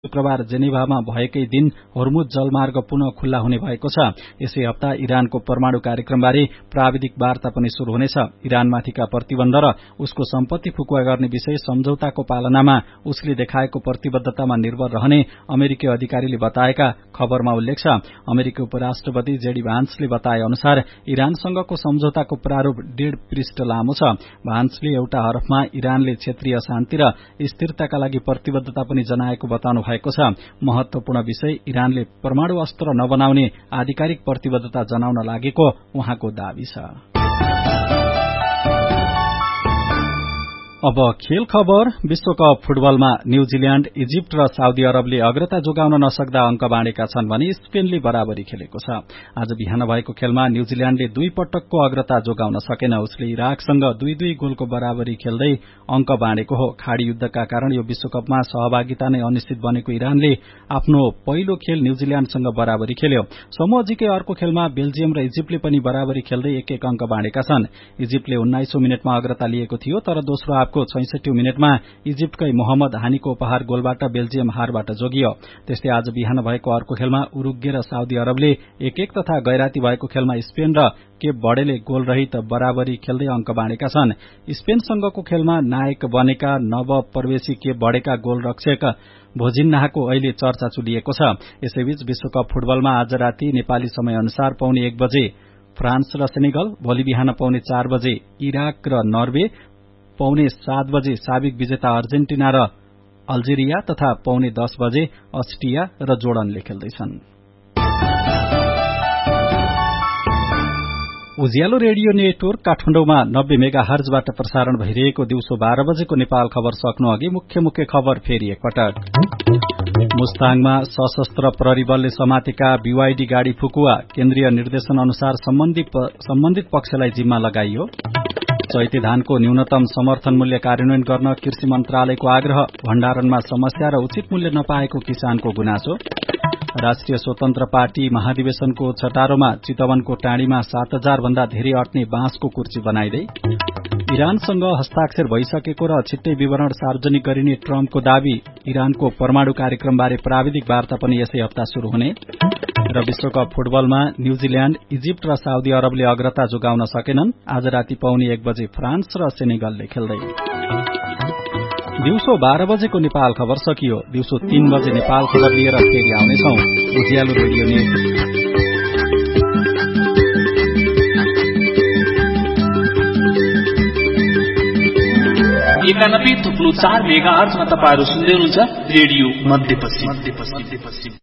शुक्रबार जेनेभामा भएकै दिन होर्मुज जलमार्ग पुनः खुल्ला हुने भएको छ। यसै हप्ता इरानको परमाणु कार्यक्रमबारे प्राविधिक वार्ता पनि शुरू हुनेछ। इरानमाथिका प्रतिबन्ध र उसको सम्पत्ति फुकुवा गर्ने विषय सम्झौताको पालनामा उसले देखाएको प्रतिबद्धतामा निर्भर रहने अमेरिकी अधिकारीले बताएका खबरमा उल्लेख छ। अमेरिकी उपराष्ट्रपति जेडी भान्सले बताए अनुसार इरानसँगको सम्झौताको प्रारूप 1.5 पृष्ठ लामो छ। भान्सले एउटा हरफमा इरानले क्षेत्रीय शान्ति र स्थिरताका लागि प्रतिबद्धता पनि जनाएको बताउनु भएको छ। महत्वपूर्ण विषय इरानले परमाणु अस्त्र नबनाउने आधिकारिक प्रतिबद्धता जनाउन लागेको उहाँको दावी छ। अब खेल खबर। विश्वकप फुटबलमा न्यूजील्याण्ड, इजिप्ट र साउदी अरबले अग्रता जोगाउन नसक्दा अंक बाँडेका छन् भने स्पेनले बराबरी खेलेको छ। आज बिहान भएको खेलमा न्यूजील्याण्डले 2 पटकको अग्रता जोगाउन सकेन। उसले इराकसँग 2-2 गोलको बराबरी खेल्दै अंक बाँडेको हो। खाडी युद्धका कारण यो विश्वकपमा सहभागिता नै अनिश्चित बनेको इरानले आफ्नो पहिलो खेल न्यूजील्याण्डसँग बराबरी खेल्यो। समूह जीकै अर्को खेलमा बेल्जियम र इजिप्टले पनि बराबरी खेल्दै 1-1 अंक बाँडेका छन्। इजिप्टले 19औं मिनेटमा अग्रता लिएको थियो, तर दोस्रो हाफको 66औं मिनेटमा इजिप्टकै मोहम्मद हानीको उपहार गोलबाट बेल्जियम हारबाट जोगियो। त्यस्तै आज बिहान भएको अर्को खेलमा उरुग्वे र साउदी अरबले 1-1 तथा गैराती भएको खेलमा स्पेन र केप बर्डेले गोल रहित बराबरी खेल्दै अंक बाँडेका छन्। स्पेनसँगको खेलमा नायक बनेका नवप्रवेशी केप बर्डेका गोलरक्षक भोजिन्नाहको अहिले चर्चा चुलिएको छ। यसैबीच विश्वकप फुटबलमा आज राति नेपाली समय अनुसार पौने 1 बजे फ्रान्स र सेनेगल, भोलि बिहान पौने 4 बजे इराक र नर्वे, पौने 7 बजे साबिक विजेता अर्जेन्टिना र अल्जेरिया तथा पौने 10 बजे अस्ट्रिया र जोर्डनले खेल्दैछन्। उज्यालो रेडियो नेटवर्क काठमाडौँमा 90 मेगाहर्जबाट प्रसारण भइरहेको दिउँसो 12 बजेको नेपाल खबर सक्नु अघि मुख्य खबर फेरि एकपटक। मुस्ताङमा सशस्त्र प्रहरी बलले समातेका बीवाईडी गाड़ी फुकुवा केन्द्रीय निर्देशन अनुसार सम्बन्धित पक्षलाई जिम्मा लगाइयो। चैते धानको न्यूनतम समर्थन मूल्य कार्यान्वयन गर्न कृषि मन्त्रालयको आग्रह, भण्डारणमा समस्या र उचित मूल्य नपाएको किसानको गुनासो। राष्ट्रिय स्वतन्त्र पार्टी महाधिवेशनको छटारोमा चितवनको टाँडीमा 7000 भन्दा धेरै अट्ने बाँसको कुर्ची बनाइदै। इरानसँग हस्ताक्षर भइसकेको र छिट्टै विवरण सार्वजनिक गरिने ट्रम्पको दावी। इरानको परमाणु कार्यक्रमबारे प्राविधिक वार्ता पनि यसै हप्ता शुरू हुने। र विश्वकप फुटबलमा न्यूजील्याण्ड, इजिप्ट र साउदी अरबले अग्रता जोगाउन सकेनन्। आज राति पौने 1 बजे फ्रान्स र सेनेगलले खेल्दै। दिउँसो 12 बजेको नेपाल खबर सकियो। दिउँसो 3 बजे नेपाल खबर लिएर फेरि आउनेछौं। उज्यालो रेडियो नेटवर्क। 91.4 मेगाहर्जमा तपाईहरु सुन्दै हुनुहुन्छ रेडियो मध्यपश्चिम।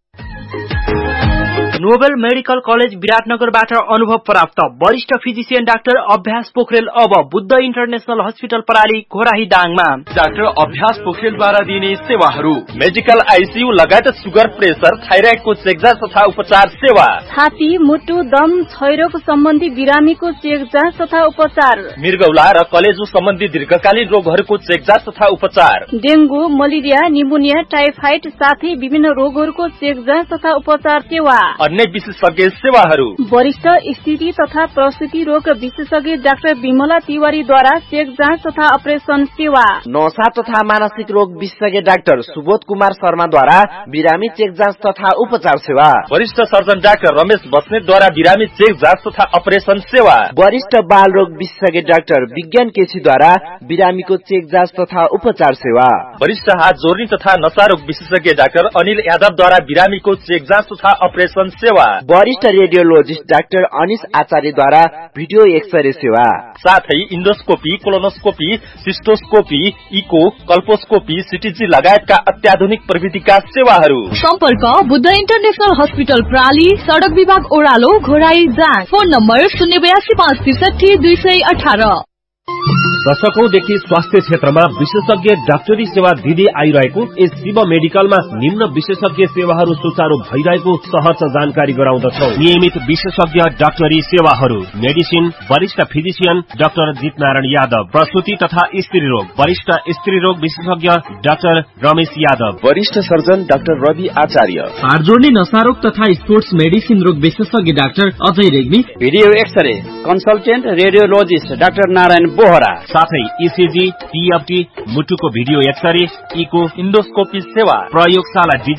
नोबेल मेडिकल कलेज विराटनगरबाट अनुभव प्राप्त वरिष्ठ फिजिशियन डाक्टर अभ्यास पोखरेल अब बुद्ध इन्टरनेशनल हस्पिटल प्रणाली घोराही दाङमा। डाक्टर अभ्यास पोखरेलद्वारा दिने सेवाहरू: मेडिकल आईसीयू लगायत सुगर, प्रेसर, थाइराइडको चेकजाँच तथा उपचार सेवा, छाती, मुटु, दम, क्षयरोग सम्बन्धी बिरामीको चेकजाँच तथा उपचार, मृगौला र कलेजो सम्बन्धी दीर्घकालीन रोगहरूको चेकजाँच तथा उपचार, डेंगू, मलेरिया, निमोनिया, टाइफाइड साथै विभिन्न रोगहरूको चेकजाँच तथा उपचार सेवा, अन्य विशेषज्ञ सेवाहरू। वरिष्ठ स्थिति तथा प्रसूति रोग विशेषज्ञ डाक्टर विमला तिवारीद्वारा चेकजाँच तथा अपरेसन सेवा, नशा तथा मानसिक रोग विशेषज्ञ डाक्टर सुबोध कुमार शर्माद्वारा बिरामी चेकजाँच तथा उपचार सेवा, वरिष्ठ सर्जन डाक्टर रमेश बस्नेतद्वारा बिरामी चेकजाँच तथा अपरेसन सेवा, वरिष्ठ बाल रोग विशेषज्ञ डाक्टर विज्ञान केसीद्वारा बिरामीको चेकजाँच तथा उपचार सेवा, वरिष्ठ हात जोर्नी तथा नशा रोग विशेषज्ञ डाक्टर अनिल यादवद्वारा बिरामीको चेकजाँच तथा अपरेसन सेवा, वरिष्ठ रेडियोलोजिस्ट डाक्टर अनिश आचार्यद्वारा भिडियो एक्सरे सेवा, साथै इन्डोस्कोपी, कोलोनोस्कोपी, सिस्टोस्कोपी, इको, कल्पोस्कोपी, सिटीजी लगायतका अत्याधुनिक प्रविधिका सेवाहरू। सम्पर्क बुद्ध इन्टरनेशनल हस्पिटल प्रणाली, सडक विभाग ओह्रालो, घोराई दाङ। Phone number 082 563 218। दशकौंदेखि स्वास्थ्य क्षेत्रमा विशेषज्ञ डाक्टरी सेवा दिँदै आइरहेको यस शिव मेडिकलमा निम्न विशेषज्ञ सेवाहरू सुचारू भइरहेको सहर्ष जानकारी गराउँदछौ। नियमित विशेषज्ञ डाक्टरी सेवाहरू: मेडिसिन, वरिष्ठ फिजिशियन डाक्टर जितनारायण यादव, प्रसूति तथा स्त्री रोग, वरिष्ठ स्त्री रोग विशेषज्ञ डाक्टर रमेश यादव, वरिष्ठ सर्जन डाक्टर रवि आचार्य, हाड जोड्ने नशा रोग तथा स्पोर्ट्स मेडिसिन रोग विशेषज्ञ doctor Ajay Regmi, video x-ray consultant radiologist doctor Narayan Bohra, साथै ECG, TFT, मुटुको भिडियो एक्सरे, इको, इन्डोस्कोपी सेवा, प्रयोगशाला